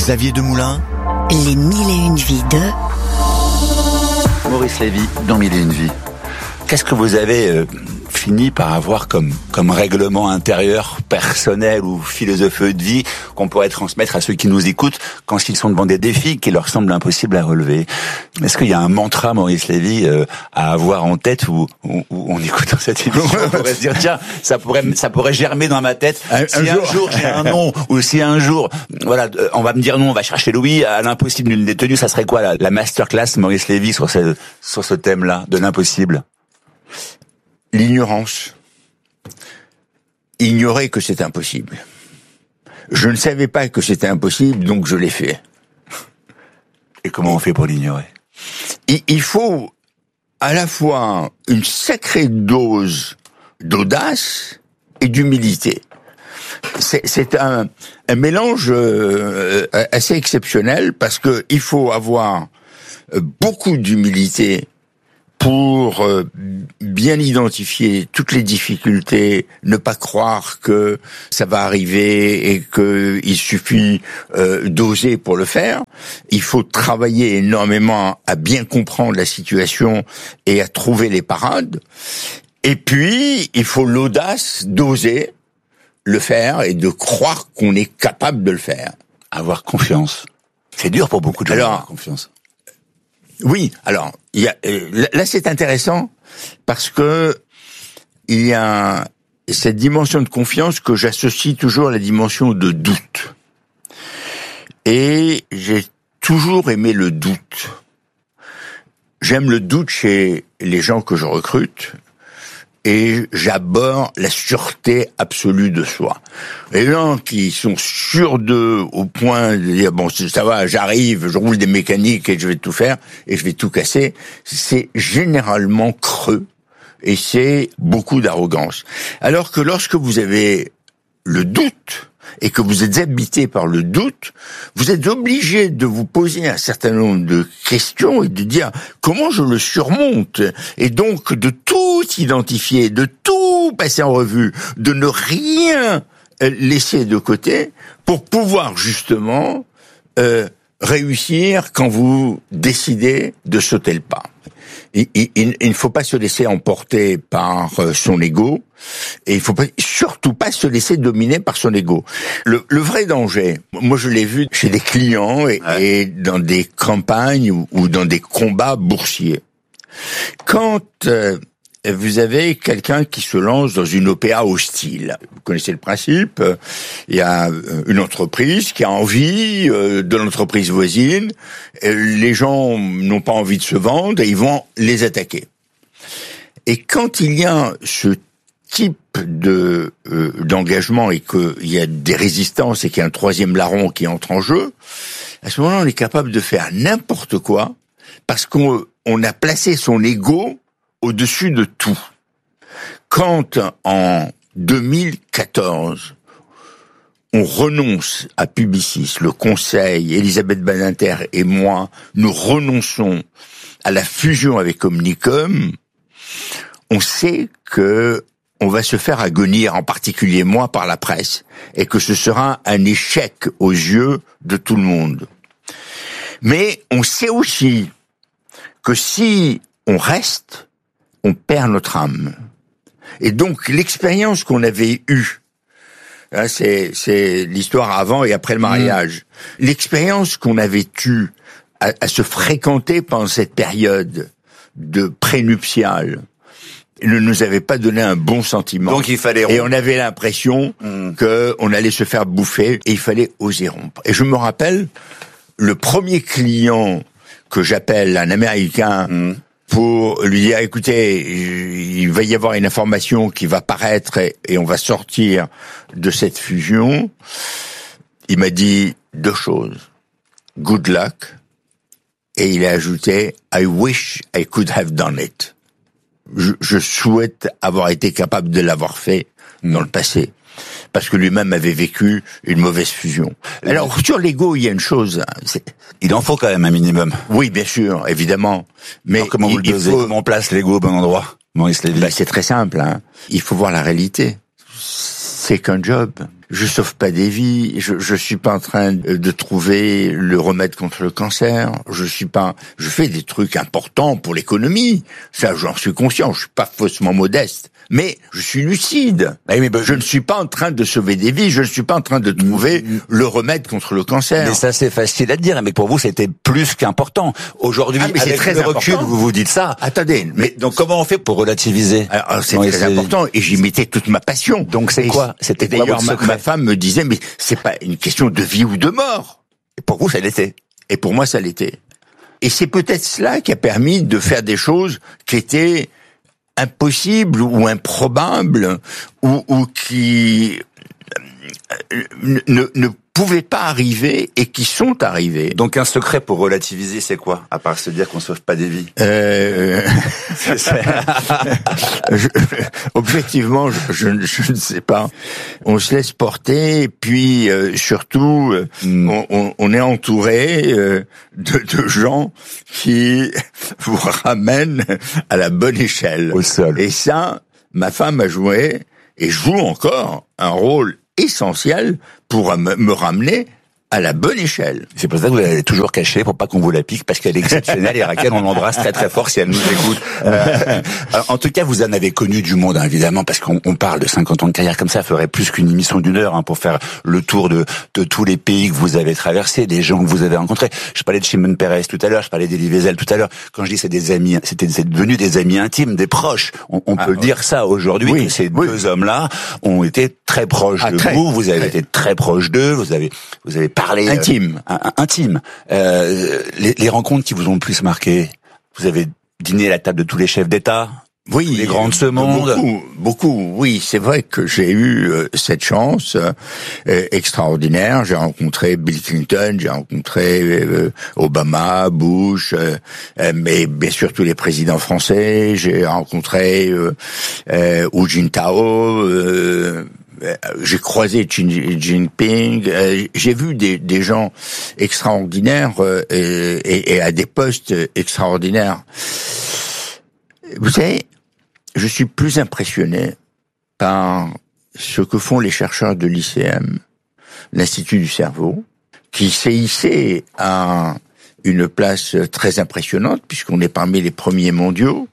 Xavier Demoulin. Les 1001 vies de Maurice Lévy, dans 1001 vies. Qu'est-ce que vous avez fini par avoir comme règlement intérieur, personnel ou philosophie de vie qu'on pourrait transmettre à ceux qui nous écoutent quand ils sont devant des défis qui leur semblent impossibles à relever? Est-ce qu'il y a un mantra, Maurice Lévy, à avoir en tête où en écoutant cette émission, on pourrait se dire, tiens, ça pourrait germer dans ma tête. Si un jour j'ai un nom, ou si un jour, voilà, on va me dire non, on va chercher Louis, à l'impossible d'une détenue, ça serait quoi la masterclass Maurice Lévy sur ce thème-là, de l'impossible? L'ignorance. Ignorer que c'est impossible. Je ne savais pas que c'était impossible, donc je l'ai fait. Et comment on fait pour l'ignorer? Il faut à la fois une sacrée dose d'audace et d'humilité. C'est un mélange assez exceptionnel parce que il faut avoir beaucoup d'humilité pour bien identifier toutes les difficultés, ne pas croire que ça va arriver et qu'il suffit d'oser pour le faire. Il faut travailler énormément à bien comprendre la situation et à trouver les parades. Et puis, il faut l'audace d'oser le faire et de croire qu'on est capable de le faire. Avoir confiance. C'est dur pour beaucoup de gens d'avoir confiance. Oui, alors là c'est intéressant parce que il y a cette dimension de confiance que j'associe toujours à la dimension de doute. Et j'ai toujours aimé le doute. J'aime le doute chez les gens que je recrute. Et j'abhorre la sûreté absolue de soi. Les gens qui sont sûrs d'eux au point de dire bon ça va, j'arrive, je roule des mécaniques et je vais tout faire et je vais tout casser, c'est généralement creux et c'est beaucoup d'arrogance. Alors que lorsque vous avez le doute et que vous êtes habité par le doute, vous êtes obligé de vous poser un certain nombre de questions et de dire comment je le surmonte, et donc de tout identifier, de tout passer en revue, de ne rien laisser de côté pour pouvoir justement réussir quand vous décidez de sauter le pas. Il ne faut pas se laisser emporter par son ego et il faut surtout pas se laisser dominer par son ego. Le vrai danger, moi je l'ai vu chez des clients et dans des campagnes ou dans des combats boursiers. Quand vous avez quelqu'un qui se lance dans une OPA hostile. Vous connaissez le principe. Il y a une entreprise qui a envie de l'entreprise voisine. Les gens n'ont pas envie de se vendre et ils vont les attaquer. Et quand il y a ce type d'engagement et qu'il y a des résistances et qu'il y a un troisième larron qui entre en jeu, à ce moment-là, on est capable de faire n'importe quoi parce qu'on a placé son ego au-dessus de tout. Quand, en 2014, on renonce à Publicis, le conseil, Elisabeth Badinter et moi, nous renonçons à la fusion avec Omnicom, on sait que on va se faire agonir, en particulier moi, par la presse, et que ce sera un échec aux yeux de tout le monde. Mais on sait aussi que si on reste, on perd notre âme. Et donc, l'expérience qu'on avait eue, hein, c'est l'histoire avant et après le mariage, l'expérience qu'on avait eue à se fréquenter pendant cette période de prénuptiale ne nous avait pas donné un bon sentiment. Donc il fallait rompre. Et on avait l'impression qu'on allait se faire bouffer et il fallait oser rompre. Et je me rappelle, le premier client que j'appelle un Américain pour lui dire, écoutez, il va y avoir une information qui va paraître et on va sortir de cette fusion. Il m'a dit deux choses. Good luck. Et il a ajouté, I wish I could have done it. Je souhaite avoir été capable de l'avoir fait dans le passé. Parce que lui-même avait vécu une mauvaise fusion. Alors, sur l'ego, il y a une chose. Il en faut quand même un minimum. Oui, bien sûr, évidemment. Mais alors, comment vous le dosez? Comment on place l'ego au bon endroit, Maurice Lévy? C'est très simple. Il faut voir la réalité. C'est qu'un job. Je sauve pas des vies. Je suis pas en train de trouver le remède contre le cancer. Je fais des trucs importants pour l'économie. Ça, j'en suis conscient. Je suis pas faussement modeste. Mais je suis lucide. Je ne suis pas en train de sauver des vies, je ne suis pas en train de trouver le remède contre le cancer. Mais ça, c'est facile à dire, mais pour vous, c'était plus qu'important. Aujourd'hui, avec c'est très le recul, important. vous vous dites ça. Attendez, mais Donc comment on fait pour relativiser? alors, c'est très important, et j'y mettais toute ma passion. Donc c'est quoi? C'était quoi d'ailleurs votre secret? ma femme me disait, mais c'est pas une question de vie ou de mort. Et pour vous, ça l'était. Et pour moi, ça l'était. Et c'est peut-être cela qui a permis de faire des choses qui étaient impossibles ou improbables ou qui ne pouvaient pas arriver et qui sont arrivés. Donc un secret pour relativiser, c'est quoi? À part se dire qu'on sauve pas des vies. Objectivement, je ne sais pas. On se laisse porter, et puis surtout, on est entouré de gens qui vous ramènent à la bonne échelle. Au sol. Et ça, ma femme a joué et joue encore un rôle essentiel pour me ramener à la bonne échelle. C'est pour ça que vous l'avez toujours cachée, pour pas qu'on vous la pique, parce qu'elle est exceptionnelle et Raquel, on l'embrasse très très fort si elle nous écoute. En tout cas, vous en avez connu du monde, hein, évidemment, parce qu'on parle de 50 ans de carrière comme ça, ferait plus qu'une émission d'1 heure, hein, pour faire le tour de tous les pays que vous avez traversés, des gens que vous avez rencontrés. Je parlais de Shimon Peres tout à l'heure, je parlais d'Elie Wiesel tout à l'heure. Quand je dis c'est des amis, c'est devenu des amis intimes, des proches. On peut dire ça aujourd'hui, que ces deux hommes-là ont été très proches de vous, vous avez été très proches d'eux, vous avez parlé intime. Intime. Les rencontres qui vous ont le plus marqué, vous avez dîné à la table de tous les chefs d'État, oui, les grands de ce monde. Beaucoup. Oui, c'est vrai que j'ai eu cette chance extraordinaire. J'ai rencontré Bill Clinton, j'ai rencontré Obama, Bush, mais bien sûr tous les présidents français. J'ai rencontré Hu Jintao. J'ai croisé Xi Jinping, j'ai vu des gens extraordinaires et à des postes extraordinaires. Vous savez, je suis plus impressionné par ce que font les chercheurs de l'ICM, l'Institut du cerveau, qui s'est hissé à une place très impressionnante, puisqu'on est parmi les premiers mondiaux,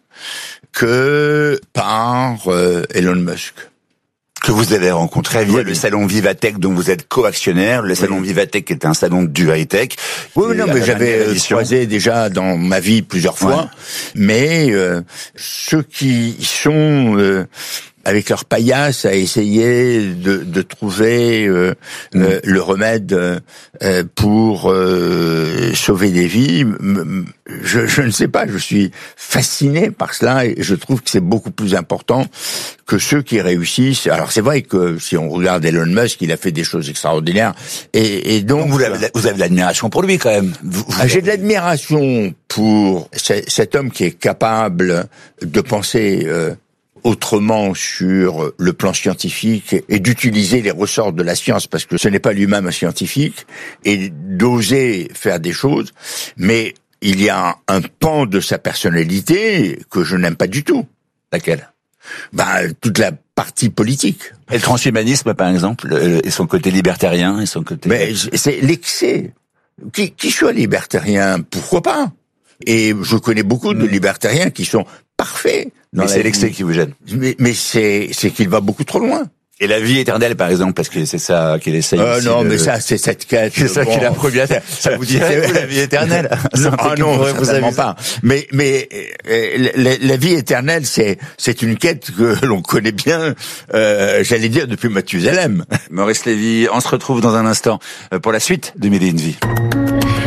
que par Elon Musk. Que vous avez rencontré via le salon Vivatech dont vous êtes co-actionnaire. Le salon Vivatech est un salon du high-tech. Oui, non, mais j'avais croisé déjà dans ma vie plusieurs fois. Mais ceux qui sont avec leur paillasse à essayer de trouver le remède pour sauver des vies, je ne sais pas, je suis fasciné par cela et je trouve que c'est beaucoup plus important que ceux qui réussissent. Alors c'est vrai que si on regarde Elon Musk, il a fait des choses extraordinaires et donc vous avez de l'admiration pour lui quand même. J'ai de l'admiration pour cet homme qui est capable de penser autrement sur le plan scientifique et d'utiliser les ressorts de la science parce que ce n'est pas lui-même un scientifique et d'oser faire des choses. Mais il y a un pan de sa personnalité que je n'aime pas du tout. Laquelle? Toute la partie politique. Et le transhumanisme, par exemple, et son côté libertarien, et son côté... Mais c'est l'excès. Qui soit libertarien, pourquoi pas? Et je connais beaucoup de libertariens qui sont parfaits. Mais c'est l'excès qui vous gêne. Mais c'est qu'il va beaucoup trop loin. Et la vie éternelle, par exemple, parce que c'est ça qu'il essaye ici. Non, mais ça, c'est cette quête. C'est ça qu'il a promis. Ça vous dirait, la vie éternelle? Non, certainement pas. Mais la vie éternelle, c'est une quête que l'on connaît bien, j'allais dire, depuis Mathusalem. Maurice Lévy, on se retrouve dans un instant pour la suite de Mille et une vies.